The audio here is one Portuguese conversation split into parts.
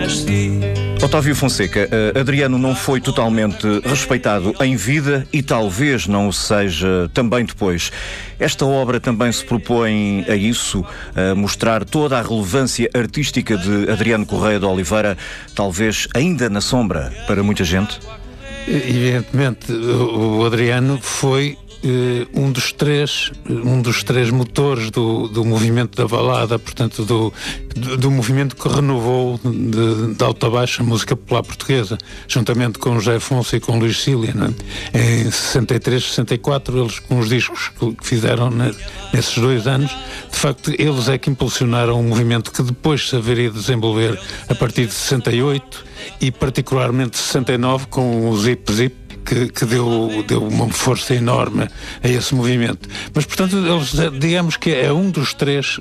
nasci. Otávio Fonseca, Adriano não foi totalmente respeitado em vida e talvez não o seja também depois. Esta obra também se propõe a isso, a mostrar toda a relevância artística de Adriano Correia de Oliveira, talvez ainda na sombra para muita gente? Evidentemente, o Adriano foi um dos três motores do movimento da balada, portanto do movimento que renovou de alto a baixo a música popular portuguesa, juntamente com José Afonso e com Luís Cília, não é? Em 63, 64, eles com os discos que fizeram nesses 2 anos, de facto eles é que impulsionaram um movimento que depois se haveria de desenvolver a partir de 68 e particularmente 69 com o Zip Zip, que deu uma força enorme a esse movimento. Mas, portanto, eles, digamos que é um dos três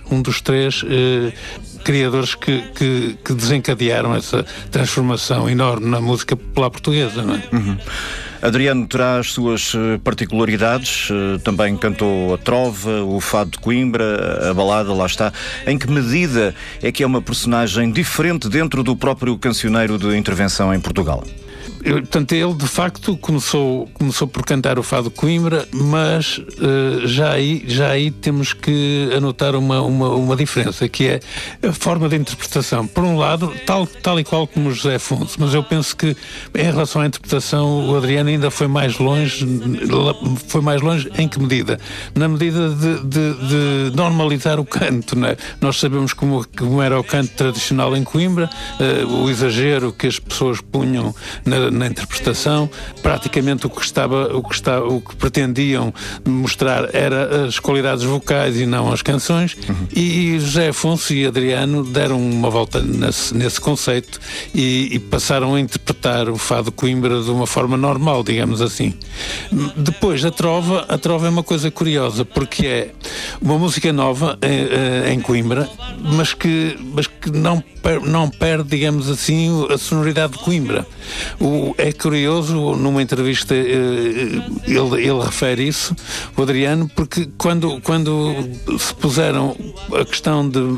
criadores que desencadearam essa transformação enorme na música popular portuguesa, não é? Uhum. Adriano terá as suas particularidades, também cantou a trova, o fado de Coimbra, a balada, lá está. Em que medida é que é uma personagem diferente dentro do próprio cancioneiro de intervenção em Portugal? Portanto, ele de facto começou por cantar o fado de Coimbra, mas já aí temos que anotar uma diferença, que é a forma de interpretação. Por um lado, tal e qual como o José Afonso, mas eu penso que em relação à interpretação o Adriano ainda foi mais longe. Em que medida? Na medida de normalizar o canto, não é? Nós sabemos como era o canto tradicional em Coimbra, o exagero que as pessoas punham na interpretação, praticamente o que pretendiam mostrar era as qualidades vocais e não as canções. E José Afonso e Adriano deram uma volta nesse conceito e passaram a interpretar o fado de Coimbra de uma forma normal, digamos assim. Depois a trova é uma coisa curiosa, porque é uma música nova em Coimbra, mas que não perde, digamos assim, a sonoridade de Coimbra. É curioso, numa entrevista ele refere isso, o Adriano, porque quando se puseram a questão de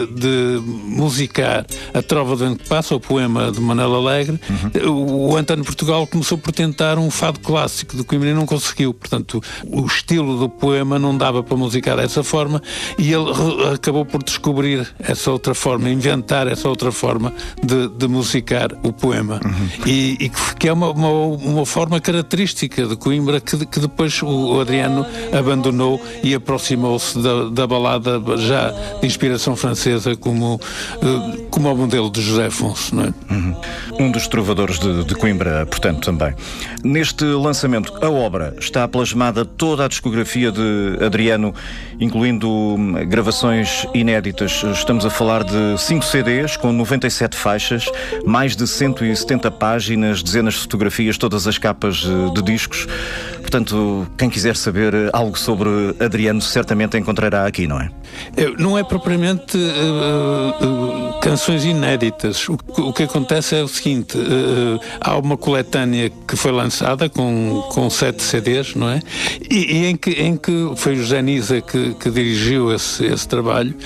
musicar a Trova do Vento que Passa, o poema de Manel Alegre, o António Portugal começou por tentar um fado clássico de Coimbra e não conseguiu. Portanto, o estilo do poema não dava para musicar dessa forma e ele acabou por descobrir essa outra forma, inventar essa outra forma de musicar o poema. E que é uma forma característica de Coimbra que depois o Adriano abandonou e aproximou-se da balada já de inspiração francesa como ao modelo de José Afonso, não é? Um dos trovadores de Coimbra, portanto, também. Neste lançamento, a obra está plasmada toda a discografia de Adriano, incluindo gravações inéditas. Estamos a falar de 5 CDs com 97 faixas, mais de 170 páginas, dezenas de fotografias, todas as capas de discos. Portanto, quem quiser saber algo sobre Adriano certamente encontrará aqui, não é? Não é propriamente canções inéditas. O que acontece é o seguinte, há uma coletânea que foi lançada com 7 CDs, não é? E em que foi o José Nisa que dirigiu esse trabalho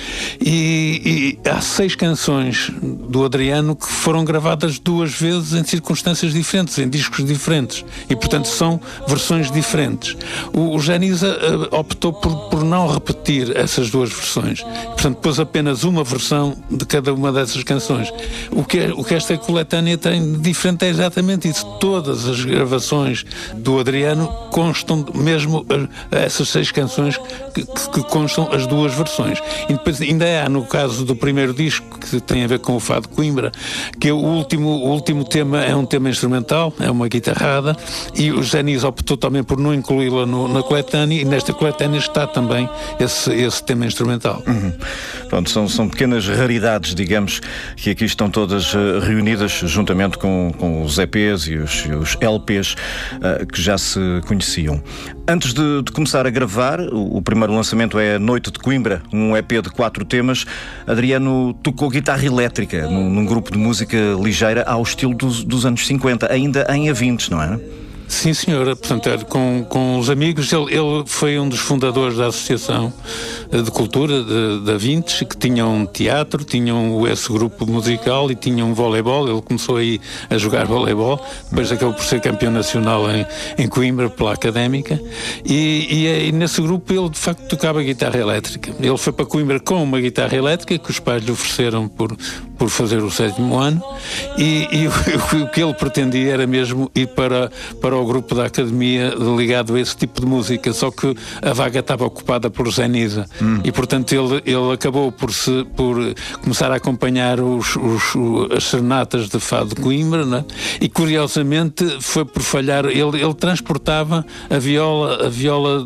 e há 6 canções do Adriano que foram gravadas 2 vezes em circunstâncias diferentes, em discos diferentes e, portanto, são versões diferentes. O José Nisa optou por não repetir essas 2 versões. Portanto, pôs apenas uma versão de cada uma dessas canções. O que esta coletânea tem de diferente é exatamente isso. Todas as gravações do Adriano constam mesmo essas 6 canções que constam as 2 versões. E depois ainda há, no caso do primeiro disco, que tem a ver com o fado de Coimbra, que o último tema é um tema instrumental, é uma guitarrada, e o José Nisa optou também por não incluí-la na coletânea, e nesta coletânea está também esse tema instrumental. Pronto, são pequenas raridades, digamos, que aqui estão todas reunidas juntamente com os EPs e os LPs que já se conheciam. Antes de começar a gravar, o primeiro lançamento é a Noite de Coimbra, um EP de 4 temas. Adriano tocou guitarra elétrica num grupo de música ligeira ao estilo dos anos 50, ainda em A20, não é? Sim, senhora. Portanto, com os amigos, ele foi um dos fundadores da Associação de Cultura da Vintes, que tinham teatro, tinham esse grupo musical e tinham voleibol. Ele começou aí a jogar voleibol, depois acabou por ser campeão nacional em Coimbra pela Académica, e nesse grupo ele de facto tocava guitarra elétrica. Ele foi para Coimbra com uma guitarra elétrica que os pais lhe ofereceram por fazer o 7º ano, e o que ele pretendia era mesmo ir para o grupo da Academia ligado a esse tipo de música, só que a vaga estava ocupada por Zé Nisa, e portanto ele acabou por começar a acompanhar as serenatas de fado de Coimbra, né? E curiosamente foi por falhar, ele transportava a viola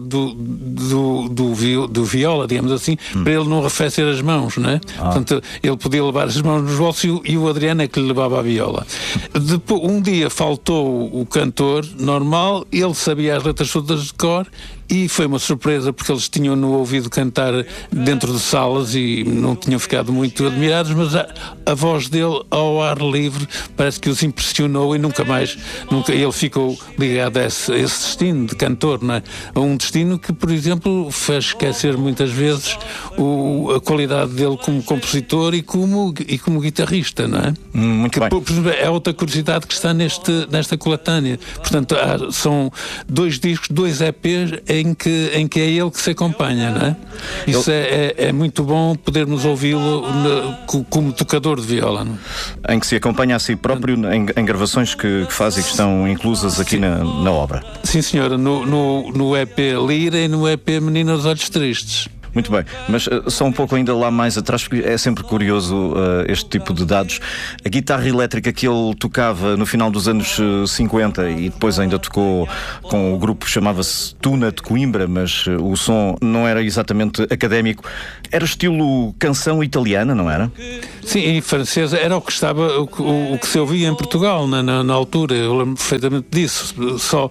do viola, digamos assim, para ele não arrefecer as mãos, né? Portanto, ele podia levar as mãos nos bolsos e o Adriano é que lhe levava a viola. Depois, um dia faltou o cantor normal, ele sabia as letras todas de cor, e foi uma surpresa porque eles tinham-no ouvido cantar dentro de salas e não tinham ficado muito admirados, mas a voz dele ao ar livre parece que os impressionou, e nunca ele ficou ligado a esse destino de cantor, não é? A um destino que, por exemplo, fez esquecer muitas vezes a qualidade dele como compositor e como guitarrista, não é? Muito bem. Por exemplo, é outra curiosidade que está nesta coletânea. Portanto, são 2 discos, 2 EPs em que é ele que se acompanha, não é? Isso é muito bom podermos ouvi-lo como tocador de viola, não é? Em que se acompanha a si próprio em gravações que faz e que estão inclusas aqui na obra. Sim, senhora, no EP Lira e no EP Menina dos Olhos Tristes. Muito bem, mas só um pouco ainda lá mais atrás, porque é sempre curioso este tipo de dados. A guitarra elétrica que ele tocava no final dos anos 50 e depois ainda tocou com o grupo que chamava-se Tuna de Coimbra, mas o som não era exatamente académico. Era estilo canção italiana, não era? Sim, e francesa era o que estava, o que se ouvia em Portugal na altura. Eu lembro perfeitamente disso. Só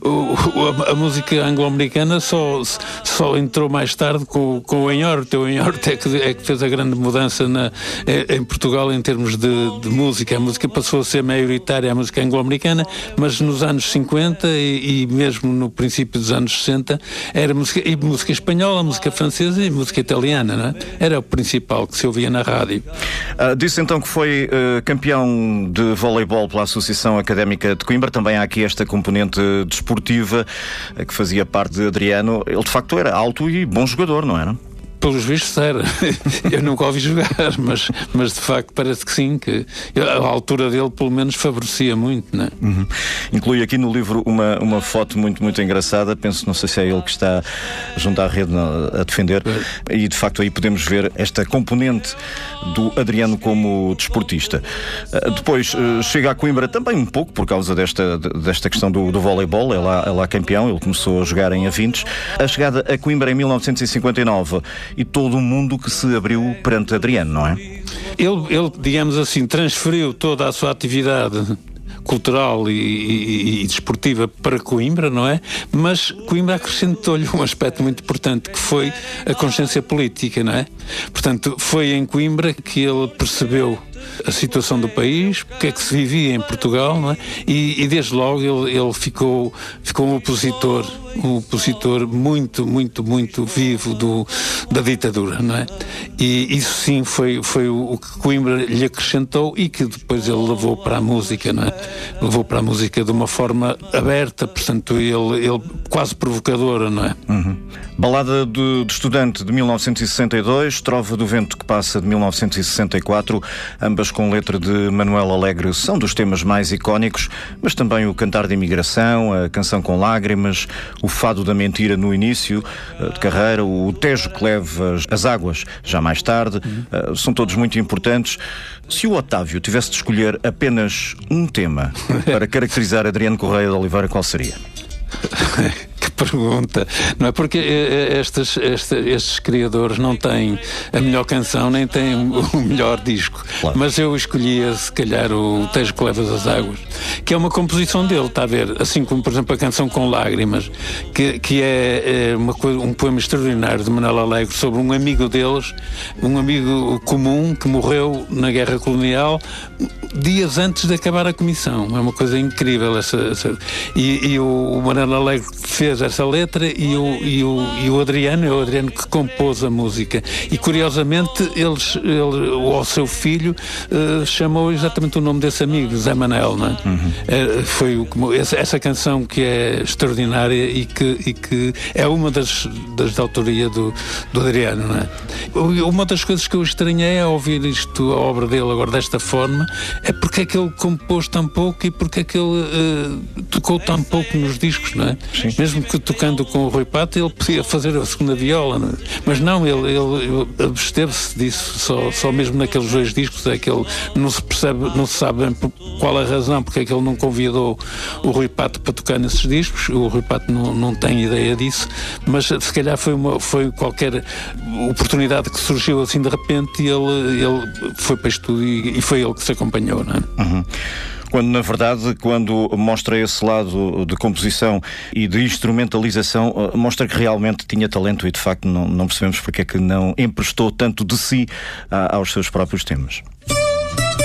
a música anglo-americana só entrou mais tarde com o Enhorte. O Enhorte é que fez a grande mudança em Portugal em termos de música. A música passou a ser maioritária, a música anglo-americana, mas nos anos 50 e mesmo no princípio dos anos 60 era música espanhola, música francesa e música italiana, não é? Era o principal que se ouvia na rádio. Disse então que foi campeão de voleibol pela Associação Académica de Coimbra. Também há aqui esta componente desportiva que fazia parte de Adriano. Ele de facto era alto e bom jogador, não era? Pelos vistos era. Eu nunca ouvi jogar, mas de facto parece que sim, que a altura dele pelo menos favorecia muito, não é? Inclui aqui no livro uma foto muito, muito engraçada. Penso, não sei se é ele que está junto à rede a defender, e de facto aí podemos ver esta componente do Adriano como desportista. Depois chega a Coimbra também um pouco por causa desta questão do voleibol. É lá campeão, ele começou a jogar em Avintes. A chegada a Coimbra em 1959 e todo o mundo que se abriu perante Adriano, não é? Ele, digamos assim, transferiu toda a sua atividade cultural e desportiva para Coimbra, não é? Mas Coimbra acrescentou-lhe um aspecto muito importante, que foi a consciência política, não é? Portanto, foi em Coimbra que ele percebeu a situação do país, o que é que se vivia em Portugal, não é? E desde logo ele ficou um opositor muito, muito, muito vivo da ditadura, não é? E isso sim foi o que Coimbra lhe acrescentou e que depois ele levou para a música, não é? Levou para a música de uma forma aberta, portanto ele quase provocadora, não é? Balada de Estudante de 1962, Trova do Vento que Passa de 1964, ambas com letra de Manuel Alegre, são dos temas mais icónicos, mas também o Cantar de Imigração, a Canção com Lágrimas, o Fado da Mentira no início de carreira, o Tejo que Leva as Águas já mais tarde, são todos muito importantes. Se o Otávio tivesse de escolher apenas um tema para caracterizar Adriano Correia de Oliveira, qual seria? pergunta, não é? Porque estes criadores não têm a melhor canção, nem têm o melhor disco. Claro. Mas eu escolhia, se calhar, o Tejo que Levas as Águas, que é uma composição dele, está a ver? Assim como, por exemplo, a canção Com Lágrimas, que é um poema extraordinário de Manuel Alegre sobre um amigo deles, um amigo comum que morreu na Guerra Colonial dias antes de acabar a comissão. É uma coisa incrível e o Manuel Alegre fez essa letra e o Adriano, é o Adriano que compôs a música, e curiosamente ele ao seu filho chamou exatamente o nome desse amigo, Zé Manel, não é? Foi essa canção que é extraordinária e que é uma das de autoria do Adriano, não é? Uma das coisas que eu estranhei ao ouvir a obra dele agora desta forma é porque é que ele compôs tão pouco e porque é que ele tocou tão pouco nos discos, não é? Sim. Mesmo que tocando com o Rui Pato, ele podia fazer a segunda viola, não é? Mas não, ele absteve-se disso, só mesmo naqueles 2 discos é que ele não se sabe bem qual a razão porque é que ele não convidou o Rui Pato para tocar nesses discos. O Rui Pato não tem ideia disso, mas se calhar foi qualquer oportunidade que surgiu assim de repente e ele foi para isto e foi ele que se acompanhou, não é? Uhum. Quando, na verdade, quando mostra esse lado de composição e de instrumentalização, mostra que realmente tinha talento e, de facto, não percebemos porque é que não emprestou tanto de si aos seus próprios temas.